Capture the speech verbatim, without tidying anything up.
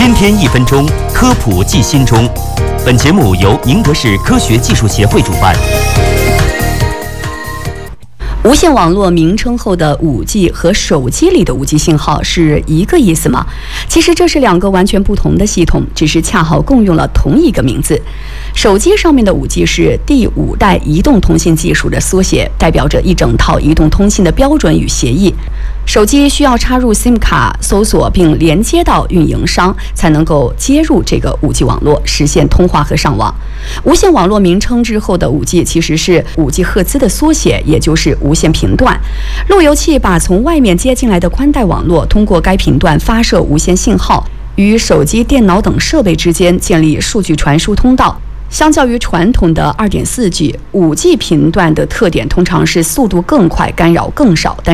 天天一分钟，科普记心中。本节目由宁德市科学技术协会主办。 无线网络名称后的 五 G 和手机里的 五 G 信号是一个意思吗？其实这是两个完全不同的系统，只是恰好共用了同一个名字。手机上面的 五 G 是第五代移动通信技术的缩写，代表着一整套移动通信的标准与协议。手机需要插入 SIM 卡搜索并连接到运营商，才能够接入这个 五 G 网络，实现通话和上网。无线网络名称之后的 五 G 其实是五 G 赫兹的缩写，也就是无线频段。路由器把从外面接进来的宽带网络通过该频段发射无线信号，与手机、电脑等设备之间建立数据传输通道。相较于传统的 二点四 G， 五 G 频段的特点通常是速度更快，干扰更少，但